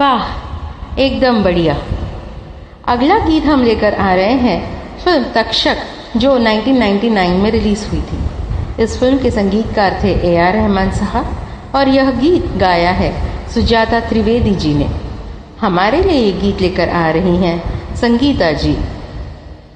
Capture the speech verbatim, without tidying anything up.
वाह, एकदम बढ़िया। अगला गीत हम लेकर आ रहे हैं फिल्म तक्षक, जो नाइनटीन नाइंटी नाइन में रिलीज हुई थी। इस फिल्म के संगीतकार थे ए आर रहमान साहब और यह गीत गाया है सुजाता त्रिवेदी जी ने। हमारे लिए ये गीत लेकर आ रही हैं संगीता जी।